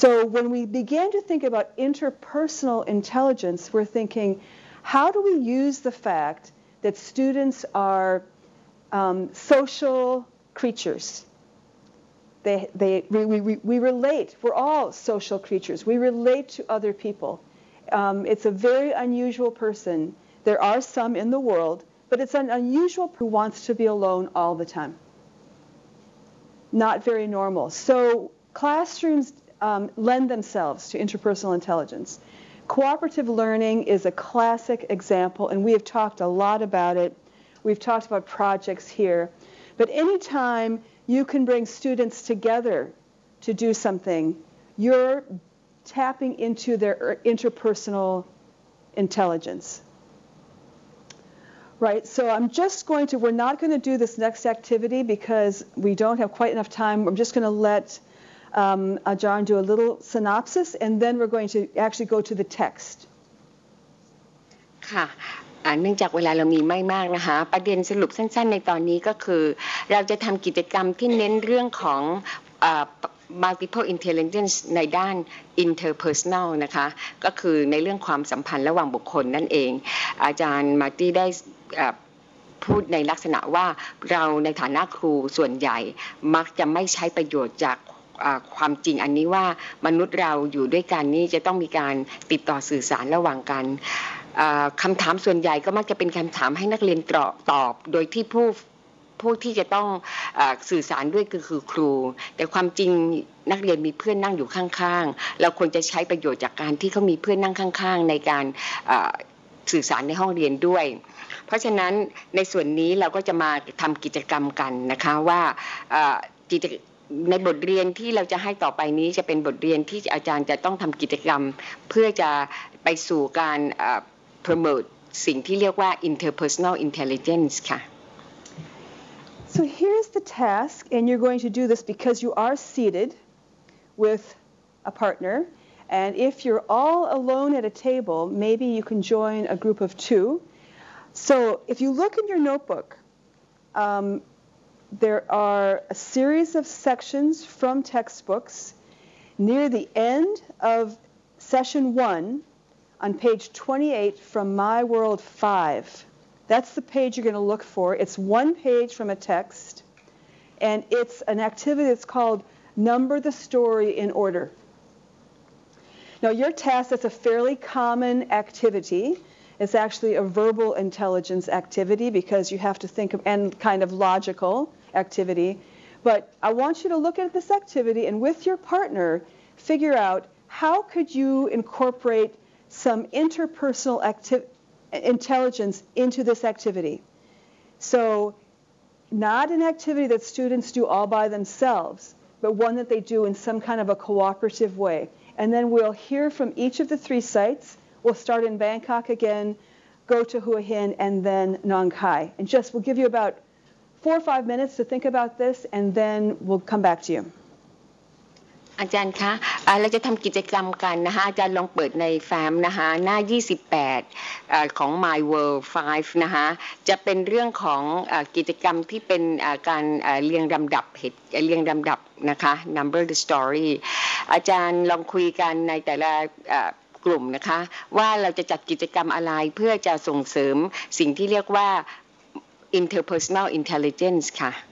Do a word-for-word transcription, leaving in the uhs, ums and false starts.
So when we began to think about interpersonal intelligence, we're thinking, how do we use the fact that students are um, social creatures? They, they, we, we, we relate. We're all social creatures. We relate to other people. Um, it's a very unusual person. There are some in the world, but it's an unusual person who wants to be alone all the time. Not very normal. So classrooms um, lend themselves to interpersonal intelligence. Cooperative learning is a classic example, and we have talked a lot about it. We've talked about projects here. But anytime you can bring students together to do something, you're tapping into their interpersonal intelligence. Right, so I'm just going to, we're not going to do this next activity because we don't have quite enough time. I'm just going to let um, Ajarn do a little synopsis, and then we're going to actually go to the text. ค่ะเนื่องจากเวลาเรามีไม่มากนะคะประเด็นสรุปสั้นๆในตอนนี้ก็คือเราจะทำกิจกรรมที่เน้นเรื่องของ multiple intelligence ในด้าน interpersonal นะคะก็คือในเรื่องความสัมพันธ์ระหว่างบุคคลนั่นเองอาจารย์มาร์ตี้ได้พูดในลักษณะว่าเราในฐานะครูส่วนใหญ่มักจะไม่ใช้ประโยชน์จากความจริงอันนี้ว่ามนุษย์เราอยู่ด้วยกันนี้จะต้องมีการติดต่อสื่อสารระหว่างกันคำถามส่วนใหญ่ก็มักจะเป็นคำถามให้นักเรียนตอบโดยที่ผู้ผู้ที่จะต้องสื่อสารด้วยคือคือครูแต่ความจริงนักเรียนมีเพื่อนนั่งอยู่ข้างๆเราควรจะใช้ประโยชน์จากการที่เขามีเพื่อนนั่งข้างๆในการสื่อสารในห้องเรียนด้วยเพราะฉะนั้นในส่วนนี้เราก็จะมาทำกิจกรรมกันนะคะว่ากิจในบทเรียนที่เราจะให้ต่อไปนี้จะเป็นบทเรียนที่อาจารย์จะต้องทำกิจกรรมเพื่อจะไปสู่การ promote สิ่งที่เรียกว่า interpersonal intelligence ค่ะ So here's the task, and you're going to do this because you are seated with a partner. And if you're all alone at a table, maybe you can join a group of two. So if you look in your notebook, um, there are a series of sections from textbooks. Near the end of session one, on page twenty-eight from My World five. That's the page you're going to look for. It's one page from a text, and it's an activity that's called Number the Story in Order. Now, your task, that's a fairly common activity. It's actually a verbal intelligence activity because you have to think of, and kind of logical activity. But I want you to look at this activity and with your partner, figure out how could you incorporate some interpersonal acti- intelligence into this activity. So not an activity that students do all by themselves, but one that they do in some kind of a cooperative way. And then we'll hear from each of the three sites. We'll start in Bangkok again, go to Hua Hin, and then Nong Khai. And just we'll give you about four or five minutes to think about this, and then we'll come back to you. อาจารย์คะเราจะทำกิจกรรมกันนะคะอาจารย์ลองเปิดในแฟ้มนะคะหน้ายี่สิบแปดของ My World five นะคะจะเป็นเรื่องของกิจกรรมที่เป็นการเรียงลำดับเหตุเรียงลำดับนะคะ Number the Story อาจารย์ลองคุยกันในแต่ละกลุ่มนะคะว่าเราจะจัดกิจกรรมอะไรเพื่อจะส่งเสริมสิ่งที่เรียกว่า interpersonal intelligence ค่ะ